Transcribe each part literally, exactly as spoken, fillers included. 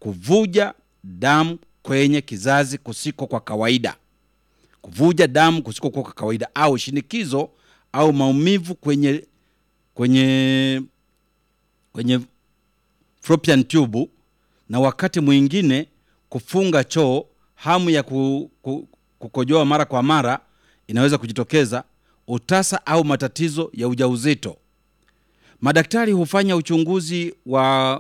kuvuja damu kwenye kizazi kusiko kwa kawaida. Kuvuja damu kusiko kwa kawaida au shinikizo au maumivu kwenye kwenye kwenye fallopian tube, na wakati mwingine kufunga choo, hamu ya ku, ku, kukojoa mara kwa mara inaweza kujitokeza, utasa au matatizo ya ujauzito. Madaktari hufanya uchunguzi wa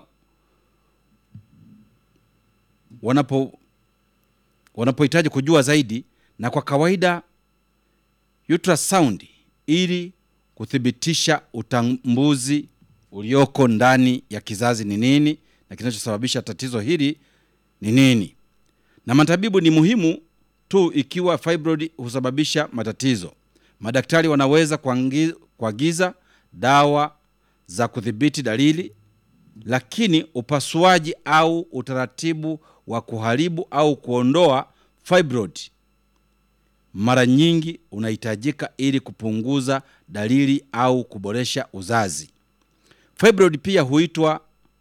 wanapo wanapohitaji kujua zaidi, na kwa kawaida ultrasound, ili kuthibitisha utambuzi ulioko ndani ya kizazi ni nini na kinachosababisha tatizo hili ni nini. Na matabibu ni muhimu tu ikiwa fibroid husababisha matatizo. Madaktari wanaweza kuagiza dawa za kudhibiti dalili, lakini upasuaji au utaratibu wa kuharibu au kuondoa fibroid mara nyingi unahitajika ili kupunguza dalili au kuboresha uzazi. Fibroid pia huitwa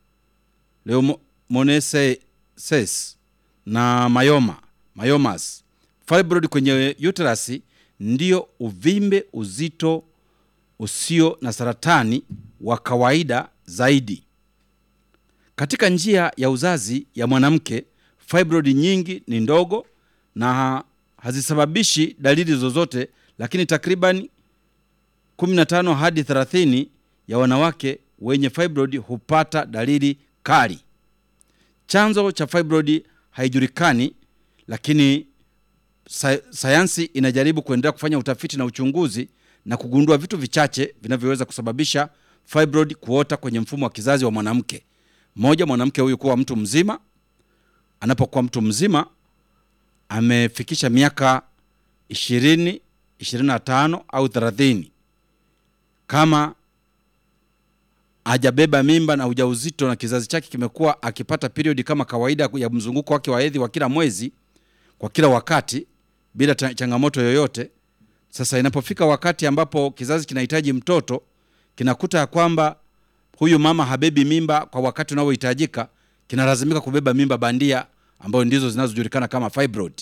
leishmaniasis na myoma, myomas. Fibroid kwenye uterus ndio uvimbe uzito usio na saratani wa kawaida zaidi. Katika njia ya uzazi ya mwanamke, fibroid nyingi ni ndogo na hazisababishi dalili zozote, lakini takriban kumi na tano hadi thelathini ya wanawake wenye fibroid hupata dalili kali. Chanzo cha fibroid haijulikani, lakini sayansi inajaribu kuendelea kufanya utafiti na uchunguzi na kugundua vitu vichache vinavyoweza kusababisha fibroid kuota kwenye mfumo wa kizazi wa mwanamke. Moja, mwanamke huyu kuwa mtu mzima. Anapokuwa mtu mzima amefikisha miaka ishirini, ishirini na tano au thelathini, kama hajabeba mimba na ujauzito na kizazi chake kimekuwa akipata period kama kawaida ya mzunguko wake wa hedhi wa kila mwezi kwa kila wakati bila changamoto yoyote. Sasa inapofika wakati ambapo kizazi kinahitaji mtoto, kinakuta ya kwamba huyu mama habebi mimba kwa wakati unaohitajika, kinalazimika kubeba mimba bandia ambazo ndizo zinazojulikana kama fibroid.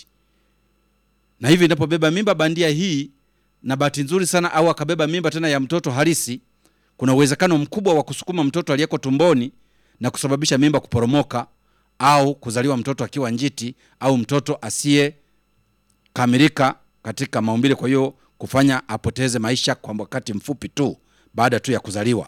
Na hivi inapobeba mimba bandia hii, na bahati nzuri sana au akabeba mimba tena ya mtoto halisi, kuna uwezekano mkubwa wa kusukuma mtoto aliyeko tumboni na kusababisha mimba kuporomoka au kuzaliwa mtoto akiwa njiti au mtoto asiye kamilika katika maumbile, kwa hiyo kufanya apoteze maisha kwa wakati mfupi tu baada tu ya kuzaliwa.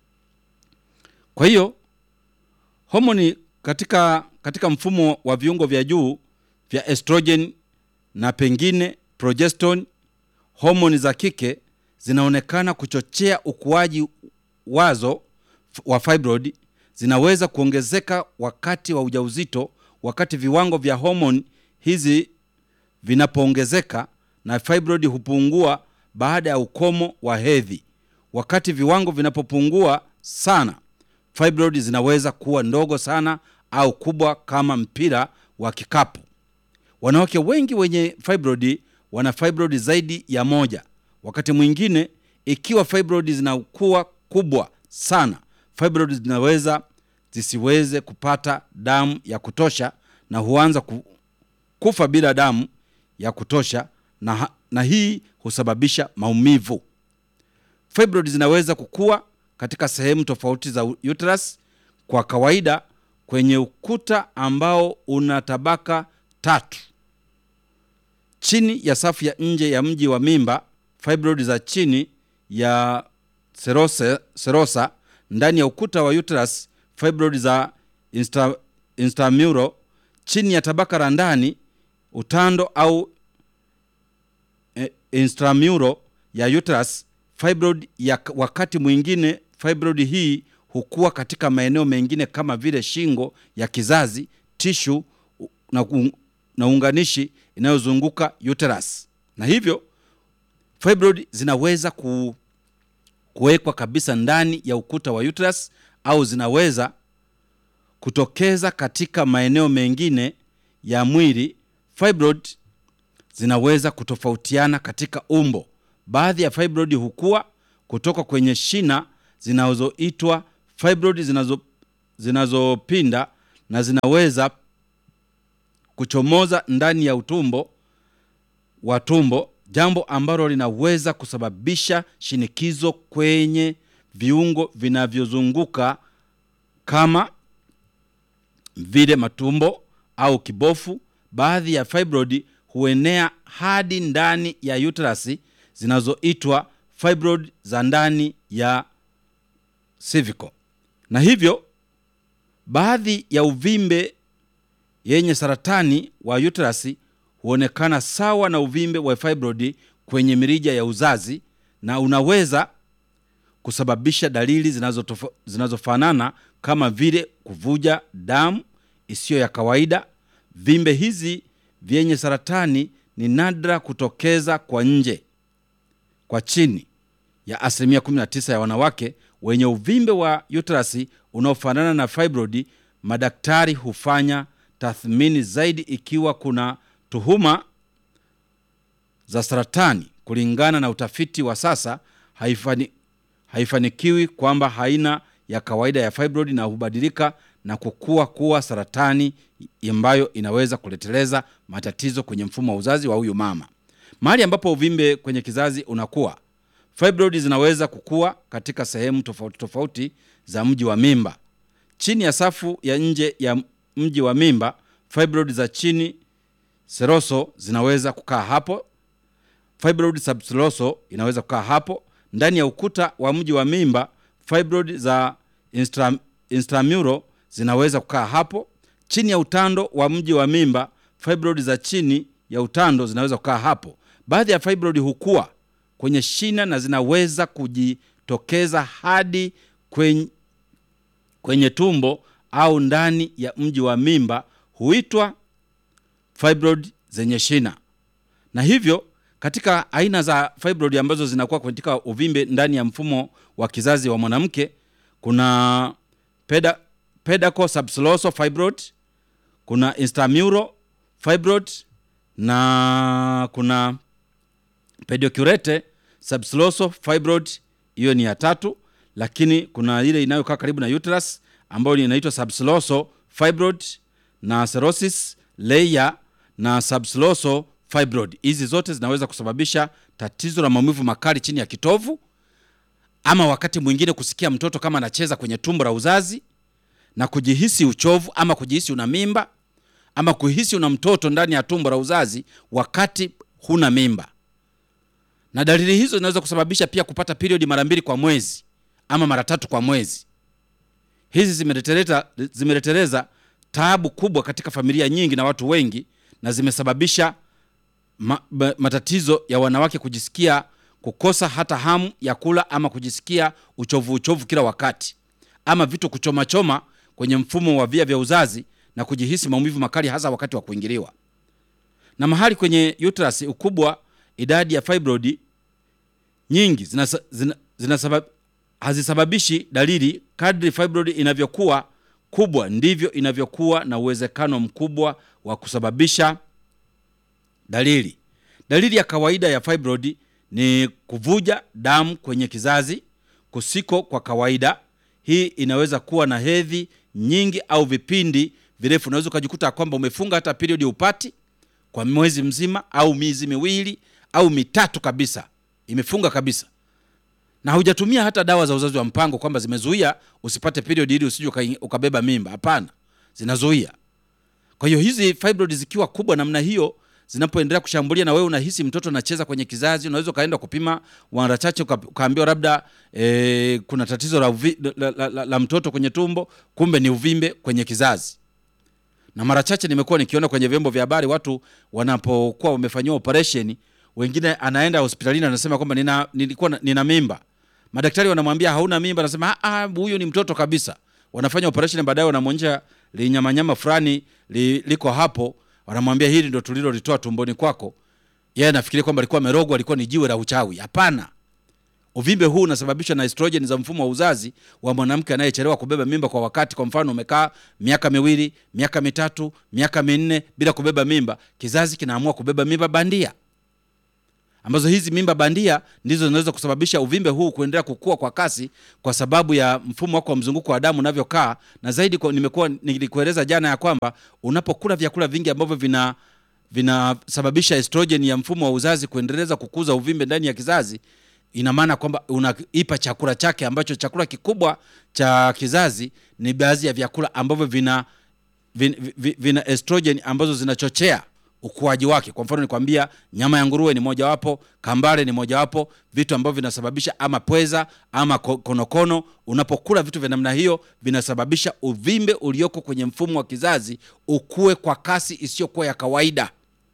Kwa hiyo homoni katika katika mfumo wa viungo vya juu vya estrogen na pengine progesterone, homoni za kike zinaonekana kuchochea ukuaji wazo wa fibroid. Zinaweza kuongezeka wakati wa ujauzito, wakati viwango vya homoni hizi vinapoongezeka, na fibroid hupungua baada ya ukomo wa hedhi. Wakati viwango vinapopungua sana, fibroid zinaweza kuwa ndogo sana au kubwa kama mpira wa kikapu. Wanawake wengi wenye fibroid wana fibroid zaidi ya moja. Wakati mwingine, ikiwa fibroid zinakuwa kubwa sana, fibroid zinaweza zisiweze kupata damu ya kutosha na huanza kufa bila damu ya kutosha, na, na hii husababisha maumivu. Fibroid zinaweza kukua katika sehemu tofauti za uterus, kwa kawaida kwenye ukuta ambao una tabaka tatu. Chini ya safu ya nje ya mji wa mimba, fibroid za chini ya serosa, serosa ndani ya ukuta wa uterus, fibroid za insta, intramural chini ya tabaka la ndani utando au e, intramural ya uterus. Fibroid ya wakati mwingine, fibroid hii hukua katika maeneo mengine kama vile shingo ya kizazi, tishu na, na unganishi inayozunguka uterus. Na hivyo fibroid zinaweza ku, kuwekwa kabisa ndani ya ukuta wa uterus au zinaweza kutokeza katika maeneo mengine ya mwili. Fibroid zinaweza kutofautiana katika umbo. Baadhi ya fibroid hukua kutoka kwenye shina zinazoitwa fibroid zinazo zinazopinda na zinaweza kuchomoza ndani ya utumbo wa tumbo, jambo ambalo linaweza kusababisha shinikizo kwenye viungo vinavyozunguka kama vile matumbo au kibofu. Baadhi ya fibroid huenea hadi ndani ya uterus zinazoitwa fibroid za ndani ya cervical. Na hivyo baadhi ya uvimbe yenye saratani wa uterus huonekana sawa na uvimbe wa fibroid kwenye mirija ya uzazi, na unaweza kusababisha dalili zinazotofa, zinazofanana kama vile kuvuja damu isiyo ya kawaida. Vimbe hizi vyenye saratani ni nadra kutokeza kwa nje kwa chini ya asilimia kumi na tisa ya wanawake wenye uvimbe wa uterus unaofanana na fibroid. Madaktari hufanya tathmini zaidi ikiwa kuna tuhuma za saratani. Kulingana na utafiti wa sasa, haifani, haifanikiwi kwamba haina ya kawaida ya fibroid na hubadilika na kukua kuwa saratani ambayo inaweza kuleteleza matatizo kwenye mfumo wa uzazi wa huyu mama. Mahali ambapo uvimbe kwenye kizazi unakuwa, fibroid zinaweza kukua katika sehemu tofauti tofauti za mji wa mimba. Chini ya safu ya nje ya mji wa mimba, fibroid za chini seroso zinaweza kukaa hapo. Fibroid subseroso inaweza kukaa hapo. Ndani ya ukuta wa mji wa mimba, fibroid za intramural zinaweza kukaa hapo. Chini ya utando wa mji wa mimba, fibroid za chini ya utando zinaweza kukaa hapo. Baadhi ya fibroid hukua kwenye shina na zinaweza kujitokeza hadi kwenye, kwenye tumbo au ndani ya mji wa mimba, huitwa fibroid zenye shina. Na hivyo katika aina za fibroid ambazo zinakuwa katika uvimbe ndani ya mfumo wa kizazi wa mwanamke, kuna peda, pedaco subseroso fibroid, kuna intramural fibroid, na kuna pedicurate subseroso fibroid, hiyo ni ya tatu. Lakini kuna ile inayokaa karibu na uterus ambayo inaitwa subseroso fibroid, na serosis layer na subseroso fibroid. Hizi zote zinaweza kusababisha tatizo la maumivu makali chini ya kitovu, ama wakati mwingine kusikia mtoto kama anacheza kwenye tumbo la uzazi na kujihisi uchovu, ama kujihisi una mimba, ama kuhisi una mtoto ndani ya tumbo la uzazi wakati huna mimba. Na dalili hizo zinaweza kusababisha pia kupata period mara mbili kwa mwezi ama mara tatu kwa mwezi. Hizi zimereteleza zimereteleza taabu kubwa katika familia nyingi na watu wengi, na zimesababisha ma, ma, matatizo ya wanawake kujisikia kukosa hata hamu ya kula, ama kujisikia uchovu uchovu kila wakati, ama vitu kuchoma choma kwenye mfumo wa via vya uzazi na kujihisi maumivu makali hasa wakati wa kuingiliwa. Na mahali kwenye uterus ukubwa, idadi ya fibroid nyingi zinasabab, zina, zina hazisababishi dalili. Kadri fibroid inavyokuwa kubwa ndivyo inavyokuwa na uwezekano mkubwa wa kusababisha dalili. Dalili ya kawaida ya fibroid ni kuvuja damu kwenye kizazi kusiko kwa kawaida. Hii inaweza kuwa na hedhi nyingi au vipindi virefu. Unaweza kujikuta kwamba umefunga hata period upati kwa mwezi mzima au miezi miwili au mitatu kabisa, imefunga kabisa, na hujatumia hata dawa za uzazi wa mpango kwamba zimezuia usipate period ili usije ukabeba mimba. Hapana, zinazuia. Kwa hiyo hizi fibroid zikiwa kubwa namna hiyo, zinapoendelea kushambulia na wewe unahisi mtoto anacheza kwenye kizazi, unaweza kaenda kupima mara chache ukaambiwa labda e, kuna tatizo la, uvi, la, la, la, la mtoto kwenye tumbo, kumbe ni uvimbe kwenye kizazi. Na mara chache nimekuwa nikiona kwenye vyombo vya habari watu wanapokuwa wamefanywa operation, wengine anaenda hospitalini anasema kwamba nina nilikuwa nina mimba. Madaktari wanamwambia hauna mimba, anasema ah huyu ni mtoto kabisa. Wanafanya operation, baadaye wanamwonyesha linyamanyama fulani li, liko hapo, wanamwambia hili ndio tulilolitoa tumboni kwako. Yeye anafikiria kwamba alikuwa amerogwa, alikuwa ni jiwe la uchawi. Hapana. Uvimbe huu unasababishwa na estrogen za mfumo wa uzazi wa mwanamke anayechelewa kubeba mimba kwa wakati. Kwa mfano umekaa miaka miwili, miaka mitatu, miaka minne bila kubeba mimba, kizazi kinaamua kubeba mimba bandia ambazo hizi mimba bandia ndizo zinaweza kusababisha uvimbe huu kuendelea kukua kwa kasi kwa sababu ya mfumo wako wa mzunguko wa damu unavyokaa. Na zaidi kwa, nimekuwa nilikueleza jana ya kwamba unapokula vyakula vingi ambavyo vina vinasababisha estrogen ya mfumo wa uzazi kuendeleza kukuza uvimbe ndani ya kizazi, ina maana kwamba unaipa chakula chake, ambacho chakula kikubwa cha kizazi ni baadhi ya vyakula ambavyo vina vina, vina estrogen ambazo zinachochea ukuaji wake. Kwa mfano nikwambia, nyama ya nguruwe ni moja wapo, kambale ni moja wapo, vitu ambavyo vinasababisha, ama pweza ama konokono. Unapokula vitu vya namna hiyo vinasababisha uvimbe ulioko kwenye mfumo wa kizazi ukue kwa kasi isiyokuwa ya kawaida.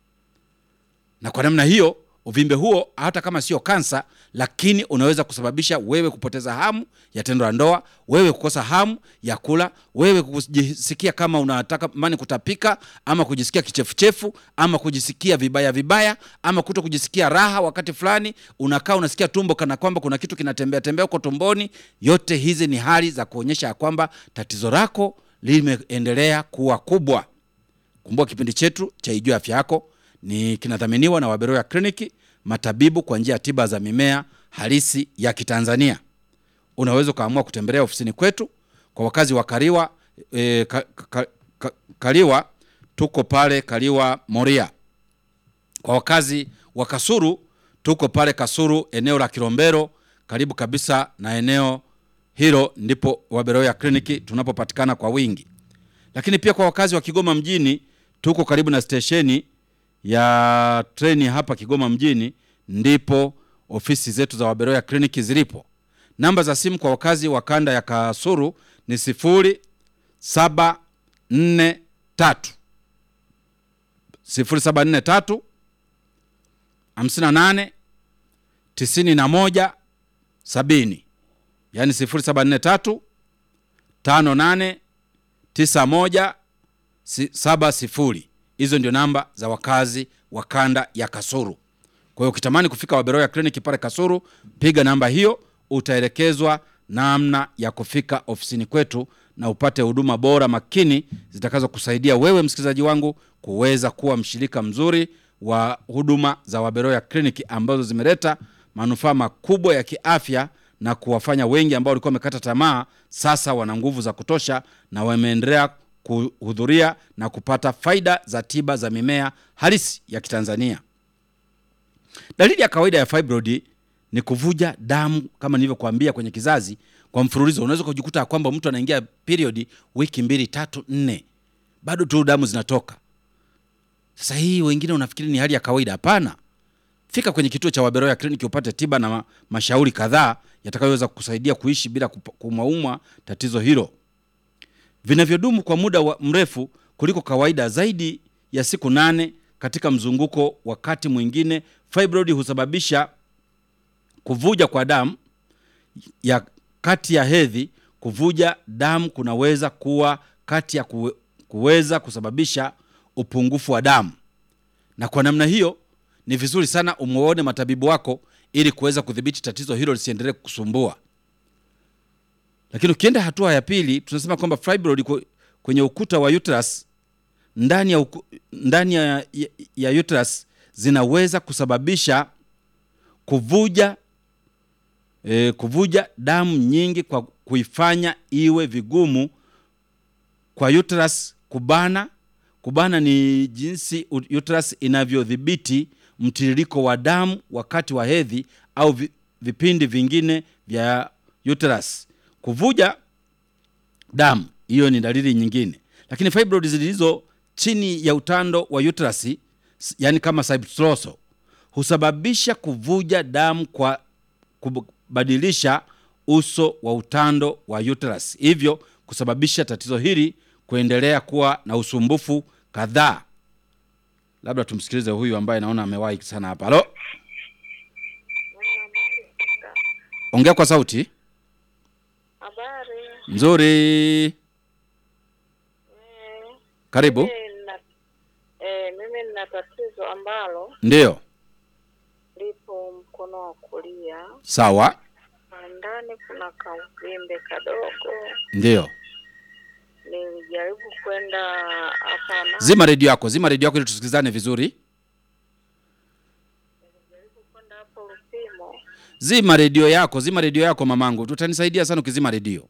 Na kwa namna hiyo uvimbe huo hata kama sio kansa, lakini unaweza kusababisha wewe kupoteza hamu ya tendo la ndoa, wewe kukosa hamu ya kula, wewe kujisikia kama unataka mani kutapika, ama kujisikia kichefuchefu, ama kujisikia vibaya vibaya, ama kuto kujisikia raha wakati fulani, unakaa unasikia tumbo kana kwamba kuna kitu kinatembea tembea huko tumboni. Yote hizi ni hali za kuonyesha kwamba tatizo lako limeendelea kuwa kubwa. Kumbuka kipindi chetu cha Ijue Afya Yako ni kinadhaminiwa na Waberoya Kliniki, matabibu kwa njia ya tiba za mimea halisi ya Kitanzania. Unaweza kaamua kutembelea ofisini kwetu. Kwa wakazi wa Kaliwa, e, ka, ka, ka, Kaliwa tuko pale Kaliwa Moria. Kwa wakazi wa Kasuru tuko pale Kasuru eneo la Kilombero, karibu kabisa na eneo hilo ndipo Waberoya Kliniki tunapopatikana kwa wingi. Lakini pia kwa wakazi wa Kigoma mjini tuko karibu na stesheni ya treni hapa Kigoma mjini, ndipo ofisi zetu za Waberoya Kliniki zilipo. Namba za simu kwa wakazi wa kanda ya Kasuru ni sifuri saba nne tatu sifuri saba nne tatu hamsini na nane tisini na moja sabini, yani sifuri saba nne tatu tano nane tisa moja saba sifuri. Hizo ndio namba za wakazi wa kanda ya Kasuru. Kwa hiyo ukitamani kufika Waberoya Kliniki pale Kasuru, piga namba hiyo, utaelekezwa namna ya kufika ofisini kwetu na upate huduma bora makini zitakazo kusaidia wewe msikilizaji wangu kuweza kuwa mshirika mzuri wa huduma za Waberoya Kliniki ambazo zimeleta manufaa makubwa ya kiafya na kuwafanya wengi ambao walikuwa wamekata tamaa sasa wana nguvu za kutosha na wameendelea kuhudhuria na kupata faida za tiba za mimea halisi ya Kitanzania. Dalili ya kawaida ya fibroid ni kuvuja damu kama nilivyokuambia kwenye kizazi kwa mfululizo. Unaweza kujikuta kwamba mtu anaingia period wiki mbili, tatu, nne, bado tu damu zinatoka. Sasa hii wengine unafikiri ni hali ya kawaida. Hapana. Fika kwenye kituo cha Waberoya Kliniki upate tiba na ma mashauri kadhaa yatakayoweza kukusaidia kuishi bila kumaumwa tatizo hilo. Vinavyodumu kwa muda wa mrefu kuliko kawaida zaidi ya siku nane katika mzunguko. Wakati mwingine fibroid husababisha kuvuja kwa damu ya kati ya hedhi. Kuvuja damu kunaweza kuwa kati ya kuwe, kuweza kusababisha upungufu wa damu, na kwa namna hiyo ni vizuri sana umuone matabibu wako ili kuweza kudhibiti tatizo hilo lisiendelee kukusumbua. Lakini ukienda hatua ya pili, tunasema kwamba fibroid kwenye ukuta wa uterus, ndani ya uku, ndani ya, ya, ya uterus zinaweza kusababisha kuvuja e, kuvuja damu nyingi kwa kuifanya iwe vigumu kwa uterus kubana. Kubana ni jinsi uterus inavyodhibiti mtiririko wa damu wakati wa hedhi au vipindi vingine vya uterus. Kuvuja damu, hiyo ni dalili nyingine. Lakini fibroid zilizo chini ya utando wa uterus, yani kama submucosal, husababisha kuvuja damu kwa kubadilisha uso wa utando wa uterus, hivyo kusababisha tatizo hili kuendelea kuwa na usumbufu kadhaa. Labda tumsikilize huyu ambaye naona amewahi sana hapa. Halo? Ongea kwa sauti. Habari. Nzuri. Eh, Karibu. Mimi na, eh, mimi nina tatizo ambalo Ndio. lipo mkono wa kulia. Sawa. Ndani kuna kauvimbe kadogo. Ndio. Nilijaribu kwenda hapa na Zima redio yako, zima redio yako ili tusikizane vizuri. nilijaribu kwenda Zima redio yako, zima redio yako mamangu. Tutanisaidia sana ukizima redio.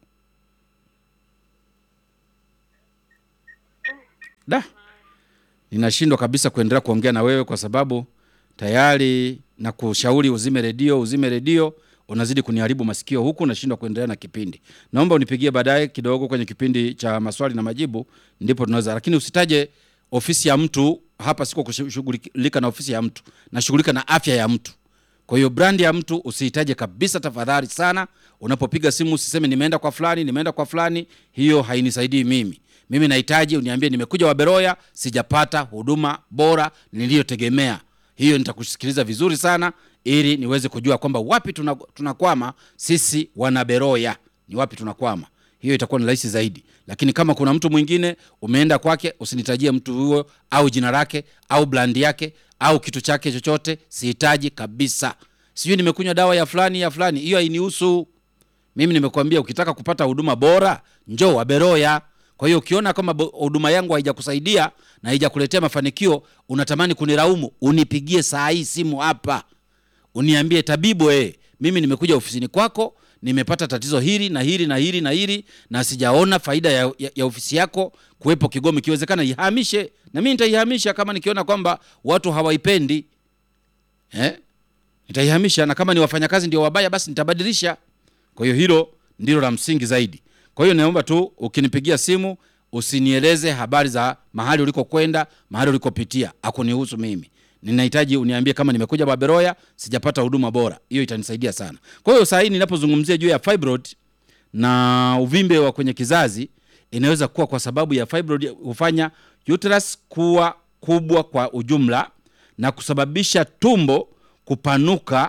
Da. Ninashindwa kabisa kuendelea kuongea na wewe kwa sababu tayari na kushauri uzime redio, uzime redio, unazidi kuniharibu masikio huku, nashindwa kuendelea na kipindi. Naomba unipigie baadaye kidogo kwenye kipindi cha maswali na majibu, ndipo tunaweza. Lakini usitaje ofisi ya mtu, hapa siko kushughulika na ofisi ya mtu, nashughulika na afya ya mtu. Kwa hiyo brand ya mtu usihitaje kabisa, tafadhali sana. Unapopiga simu usiseme nimeenda kwa fulani, nimeenda kwa fulani, hiyo hainisaidii mimi. Mimi nahitaji uniambie nimekuja Waberoya, sijapata huduma bora niliyotegemea. Hiyo nitakusikiliza vizuri sana ili niweze kujua kwamba wapi tunakwama sisi wana Beroya. Ni wapi tunakwama. Hiyo itakuwa ni rahisi zaidi. Lakini kama kuna mtu mwingine umeenda kwake, usinitajie mtu huyo au jina lake au brand yake au kitu chake chochote, sihitaji kabisa. Sijui nimekunywa dawa ya fulani ya fulani, hiyo hainihusu. Mimi nimekuambia ukitaka kupata huduma bora, njoo Waberoya. Kwa hiyo ukiona kama huduma yangu haijakusaidia na haijakuletea mafanikio, unatamani kunilaumu, unipigie saa hii simu hapa. Uniambie tabibu, eh, mimi nimekuja ofisini kwako, nimepata tatizo hili na hili na hili na hili na sijaona faida ya, ya, ya ofisi yako kuwepo Kigoma, ikiwezekana ihamishe. Na mimi nitaihamisha kama nikiona kwamba watu hawaipendi. Eh? Nitaihamisha, na kama ni wafanyakazi ndio wabaya basi nitabadilisha. Kwa hiyo hilo ndilo la msingi zaidi. Kwa hiyo naomba tu ukinipigia simu usinieleze habari za mahali ulikokwenda, mahali ulikopitia. Hakunihusu mimi. Ninahitaji uniambie kama nimekuja Waberoya, sijapata huduma bora. Hiyo itanisaidia sana. Kwa hiyo saa hii ninapozungumzia juu ya fibroid na uvimbe wa kwenye kizazi, inaweza kuwa kwa sababu ya fibroid hufanya uterus kuwa kubwa kwa ujumla na kusababisha tumbo kupanuka,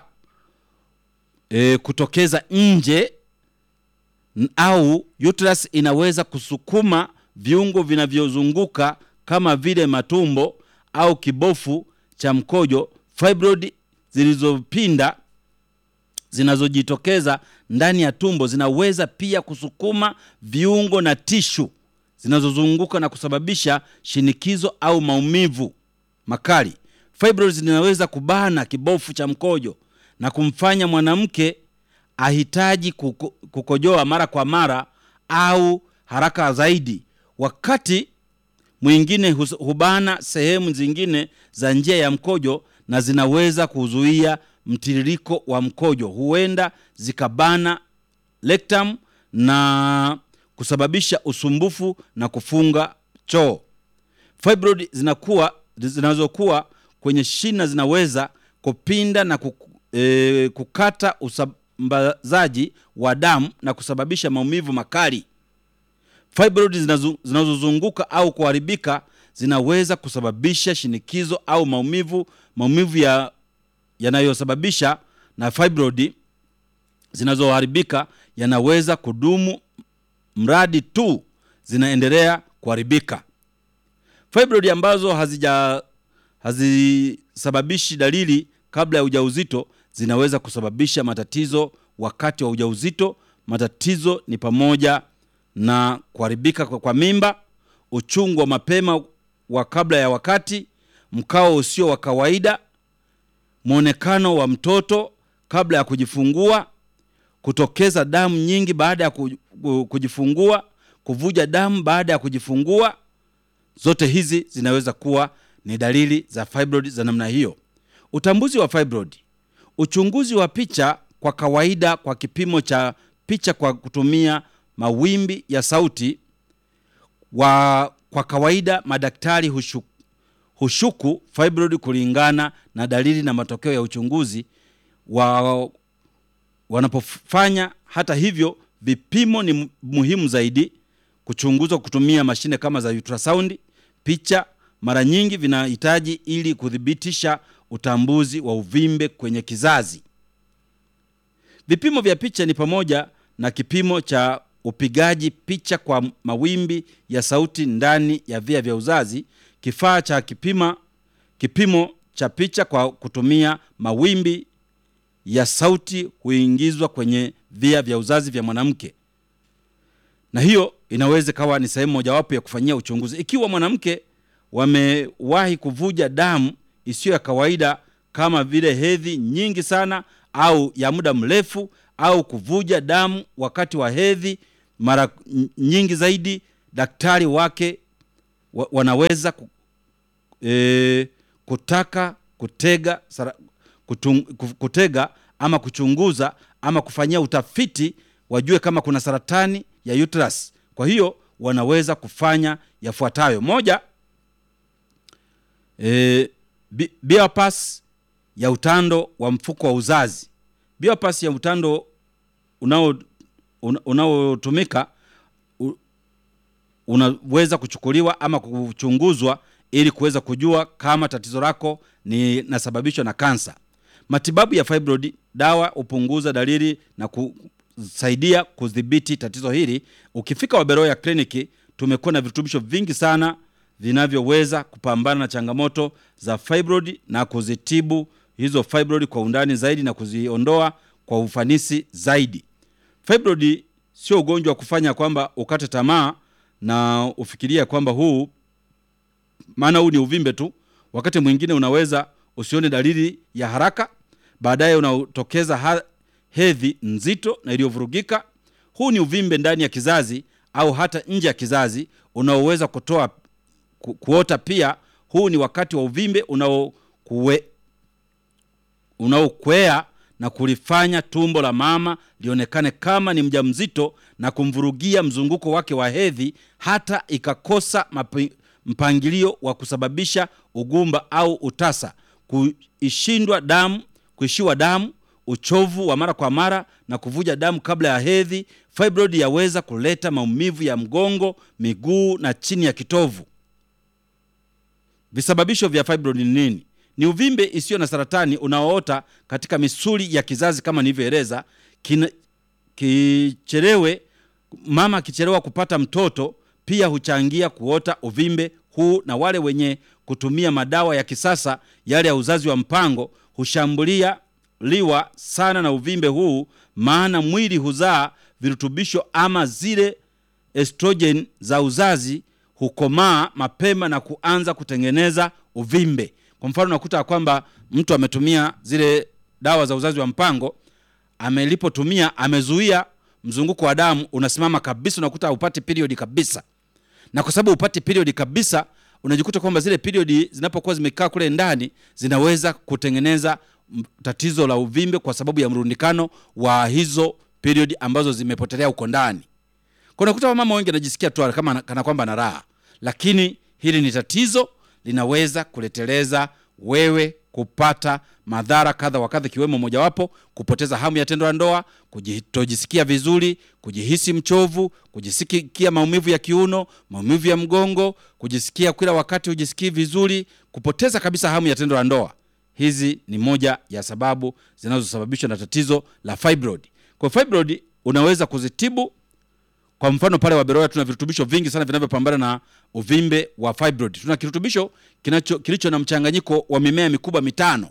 e, kutokeza nje, au uterus inaweza kusukuma viungo vinavyozunguka kama vile matumbo au kibofu cha mkojo. Fibroid zilizopinda zinazojitokeza ndani ya tumbo zinaweza pia kusukuma viungo na tishu zinazozunguka na kusababisha shinikizo au maumivu makali. Fibroid zinaweza kubana kibofu cha mkojo na kumfanya mwanamke ahitaji kuko, kukojoa mara kwa mara au haraka zaidi. Wakati mwingine hubana sehemu zingine za njia ya mkojo na zinaweza kuzuia mtiririko wa mkojo. Huenda zikabana rectum na kusababisha usumbufu na kufunga choo. Fibroid zinakuwa zinazokuwa kwenye shina zinaweza kupinda na kuku, e, kukata usambazaji wa damu na kusababisha maumivu makali. Fibroid zinazozunguka au kuharibika zinaweza kusababisha shinikizo au maumivu maumivu ya yanayosababisha na fibroid zinazoharibika yanaweza kudumu mradi tu zinaendelea kuharibika. Fibroid ambazo hazija hazisababishi dalili kabla ya ujauzito zinaweza kusababisha matatizo wakati wa ujauzito. Matatizo ni pamoja na kuharibika kwa, kwa mimba, uchungu wa mapema wa kabla ya wakati, mkao usio wa kawaida, muonekano wa mtoto kabla ya kujifungua, kutokeza damu nyingi baada ya kujifungua, kuvuja damu baada ya kujifungua. Zote hizi zinaweza kuwa ni dalili za fibroid za namna hiyo. Utambuzi wa fibroid. Uchunguzi wa picha kwa kawaida kwa kipimo cha picha kwa kutumia mawimbi ya sauti wa kwa kawaida madaktari hushuku, hushuku fibroid kulingana na dalili na matokeo ya uchunguzi wa wanapofanya. Hata hivyo, vipimo ni muhimu zaidi. Kuchunguzwa kutumia mashine kama za ultrasound, picha mara nyingi vinahitaji ili kudhibitisha utambuzi wa uvimbe kwenye kizazi. Vipimo vya picha ni pamoja na kipimo cha upigaji picha kwa mawimbi ya sauti ndani ya via vya uzazi. Kifaa cha kipima kipimo cha picha kwa kutumia mawimbi ya sauti huingizwa kwenye via vya uzazi vya mwanamke, na hiyo inaweza kawa ni sehemu mojawapo ya kufanyia uchunguzi. Ikiwa mwanamke wamewahi kuvuja damu isiyo ya kawaida kama vile hedhi nyingi sana au ya muda mrefu au kuvuja damu wakati wa hedhi mara nyingi zaidi, daktari wake wa, wanaweza ku, e, kutaka kutega sara, kutung, kutega ama kuchunguza ama kufanyia utafiti wajue kama kuna saratani ya uterus. Kwa hiyo wanaweza kufanya yafuatayo: moja, e, bypass ya utando wa mfuko wa uzazi. Bypass ya utando unao unaotumika unaweza kuchukuliwa ama kuchunguzwa ili kuweza kujua kama tatizo lako ni nasababishwa na kansa. Matibabu ya fibroid, dawa upunguza dalili na kusaidia kudhibiti tatizo hili. Ukifika Waberoya kliniki, tumekuwa na virutubisho vingi sana vinavyoweza kupambana na changamoto za fibroid na kuzitibu hizo fibroid kwa undani zaidi na kuziondoa kwa ufanisi zaidi. Fibroid sio ugonjwa wa kufanya kwamba ukate tamaa na ufikiria kwamba huu maana huu ni uvimbe tu. Wakati mwingine unaweza usione dalili ya haraka, baadaye unatokeza hedhi nzito na iliyovurugika. Huu ni uvimbe ndani ya kizazi au hata nje ya kizazi unaoweza kutoa ku, kuota pia. Huu ni wakati wa uvimbe unao kuwe unaokwea na kulifanya tumbo la mama lionekane kama ni mjamzito na kumvurugia mzunguko wake wa hedhi, hata ikakosa mapi, mpangilio wa kusababisha ugumba au utasa, kuishindwa damu, kuishiwa damu, uchovu wa mara kwa mara na kuvuja damu kabla ya hedhi. Fibroid yaweza kuleta maumivu ya mgongo, miguu na chini ya kitovu. Visababisho vya fibroid ni nini? Ni uvimbe isiyo na saratani unaoota katika misuli ya kizazi kama nilivyoeleza. Kichelewe mama kichelewa kupata mtoto pia huchangia kuota uvimbe huu, na wale wenye kutumia madawa ya kisasa yale ya uzazi wa mpango hushambulia liwa sana na uvimbe huu, maana mwili huzaa virutubisho ama zile estrogen za uzazi hukomaa mapema na kuanza kutengeneza uvimbe. Kwa mfano nakuta kwamba mtu ametumia zile dawa za uzazi wa mpango, amelipotumia amezuia mzunguko wa damu unasimama kabisa, unakuta upate period kabisa. Na kwa sababu upate period kabisa, unajikuta kwamba zile period zinapokuwa zimekaa kule ndani zinaweza kutengeneza tatizo la uvimbe kwa sababu ya mrundikano wa hizo period ambazo zimepotelea huko ndani. Kwa unakuta mama wengi anajisikia tu kama kana kwamba na raha, lakini hili ni tatizo linaweza kuleteleza wewe kupata madhara kadha wa kadha, kiwemo mojawapo kupoteza hamu ya tendo la ndoa, kutojisikia vizuri, kujihisi mchovu, kujisikia maumivu ya kiuno, maumivu ya mgongo, kujisikia kila wakati hujisikii vizuri, kupoteza kabisa hamu ya tendo la ndoa. Hizi ni moja ya sababu zinazosababishwa na tatizo la fibroid. Kwa fibroid unaweza kuzitibu. Kwa mfano pale Waberoya tuna virutubisho vingi sana vinavyopambana na uvimbe wa fibroid. Tuna kirutubisho kinacho kilicho na mchanganyiko wa mimea mikubwa mitano.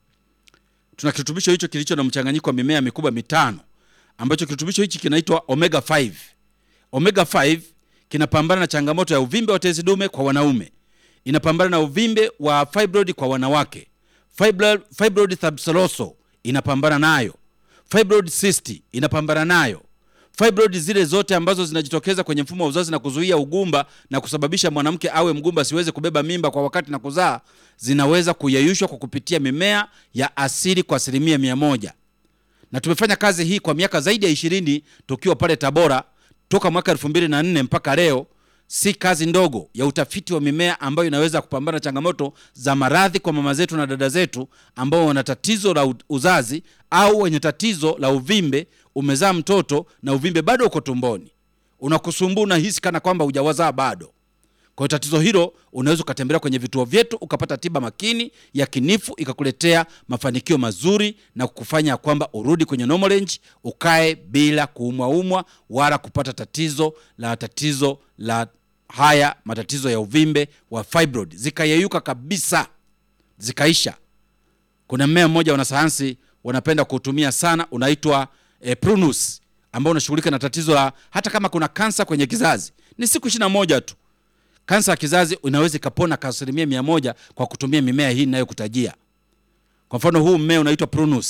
Tuna kirutubisho hicho kilicho na mchanganyiko wa mimea mikubwa mitano, ambacho kirutubisho hichi kinaitwa omega five. Omega five kinapambana na changamoto ya uvimbe wa tezi dume kwa wanaume. Inapambana na uvimbe wa fibroid kwa wanawake. Fibroid, fibroid subseroso inapambana nayo. Fibroid cyst inapambana nayo. Fibroid zile zote ambazo zinajitokeza kwenye mfumo wa uzazi na kuzuia ugumba na kusababisha mwanamke awe mgumba siweze kubeba mimba kwa wakati na kuzaa, zinaweza kuyeyushwa kwa kupitia mimea ya asili kwa asilimia mia moja. Na tumefanya kazi hii kwa miaka zaidi ya ishirini tukiwa pale Tabora toka mwaka elfu mbili na nne mpaka leo. Si kazi ndogo ya utafiti wa mimea ambayo inaweza kupambana changamoto za maradhi kwa mama zetu na dada zetu ambao wana tatizo la uzazi au wenye tatizo la uvimbe. Umezaa mtoto na uvimbe bado uko tumboni, unakusumbua na hisi kana kwamba hujawazaa bado. Kwa tatizo hilo unaweza kutembelea kwenye vituo vyetu ukapata tiba makini ya kinifu ikakuletea mafanikio mazuri na kukufanya kwamba urudi kwenye normal range, ukae bila kuumwa umwa wala kupata tatizo la tatizo la haya matatizo ya uvimbe wa fibroid, zikayeyuka kabisa, zikaisha. Kuna mmea mmoja wanasayansi wanapenda kutumia sana, unaitwa e, prunus, ambao unashughulika na tatizo la hata kama kuna kansa kwenye kizazi. Ni siku ishirini na moja tu kansa ya kizazi unaweza kupona kwa asilimia mia moja kwa kutumia mimea hii ninayokutajia. Kwa mfano huu mmea unaitwa prunus.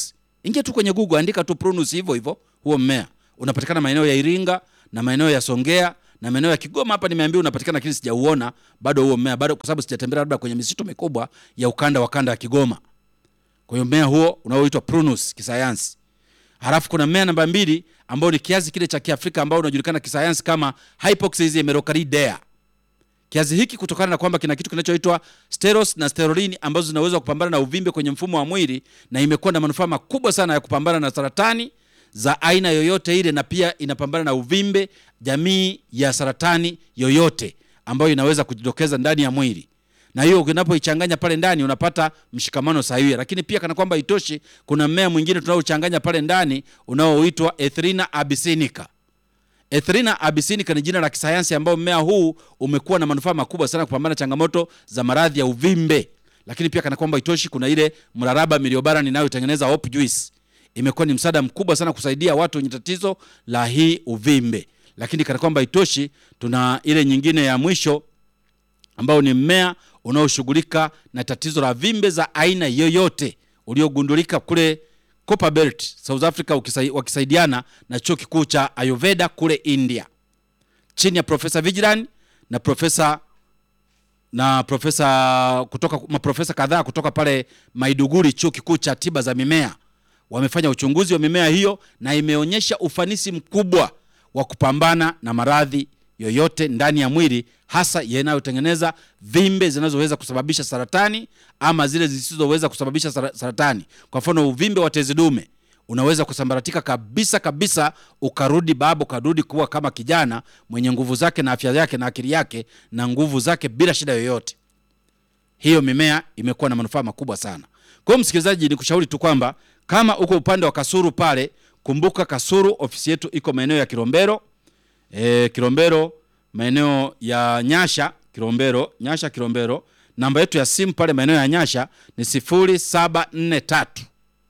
Ingia tu kwenye Google, andika tu prunus hivyo hivyo, huo mmea unapatikana maeneo ya Iringa na maeneo ya Songea na maeneo ya Kigoma. Hapa nimeambiwa unapatikana, lakini sijauona bado huo mmea, bado kwa sababu sijatembea labda kwenye misitu mikubwa ya ukanda wa kanda ya Kigoma. Kwa hiyo mmea huo unaoitwa prunus kisayansi. Halafu kuna mmea namba mbili ambao ni kiazi kile cha Kiafrika ambao unajulikana kisayansi kama Hypoxis emerocardidea. Kiazi hiki kutokana na kwamba kina kitu kinachoitwa steros na sterolini ambazo zinaweza kupambana na uvimbe kwenye mfumo wa mwili, na imekuwa na manufaa makubwa sana ya kupambana na saratani za aina yoyote ile, na pia inapambana na uvimbe jamii ya saratani yoyote ambayo inaweza kujitokeza ndani ya mwili. Na hiyo unapoichanganya pale ndani unapata mshikamano sahihi. Lakini pia kana kwamba itoshi, kuna mmea mwingine tunaochanganya pale ndani unaoitwa Ethrinha abyssinica. Ethrinha abyssinica ni jina la kisayansi ambao mmea huu umekuwa na manufaa makubwa sana kupambana changamoto za maradhi ya uvimbe. Lakini pia kana kwamba itoshi, kuna ile mraraba miliobaran inayotengeneza hope juice. Imekuwa ni msaada mkubwa sana kusaidia watu wenye tatizo la hii uvimbe. Lakini kana kwamba itoshi, tuna ile nyingine ya mwisho ambao ni mmea unaoshughulika na tatizo la vimbe za aina yoyote, uliogundulika kule Copperbelt South Africa, wakisaidiana na chuo kikuu cha Ayurveda kule India chini ya Profesa Vigilan na profesa na profesa kutoka maprofesa kadhaa kutoka pale Maiduguri, chuo kikuu cha tiba za mimea. Wamefanya uchunguzi wa mimea hiyo na imeonyesha ufanisi mkubwa wa kupambana na maradhi yoyote ndani ya mwili, hasa yanayotengeneza vimbe zinazoweza kusababisha saratani ama zile zisizoweza kusababisha saratani. Kwa mfano, uvimbe wa tezi dume unaweza kusambaratika kabisa kabisa, ukarudi babo karudi kuwa kama kijana mwenye nguvu zake na afya yake na akili yake na nguvu zake bila shida yoyote. Hiyo mimea imekuwa na manufaa makubwa sana. Kwa msikilizaji, nikushauri tu kwamba kama uko upande wa Kasuru pale, kumbuka Kasuru ofisi yetu iko maeneo ya Kilombero. E, Kilombero maeneo ya Nyasha, Kilombero, Nyasha Kilombero. Namba yetu ya simu pale maeneo ya Nyasha ni sifuri saba nne tatu.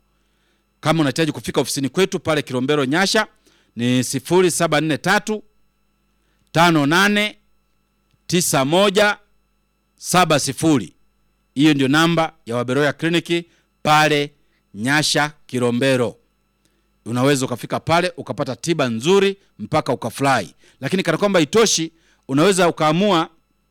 Kama unahitaji kufika ofisini kwetu pale Kilombero Nyasha ni sifuri saba nne tatu tano nane tisa moja saba sifuri. Hiyo ndio namba ya Waberoya Kliniki pale Nyasha Kilombero. Unaweza ukafika pale ukapata tiba nzuri mpaka ukafurahi. Lakini kana kwamba itoshi, unaweza ukaamua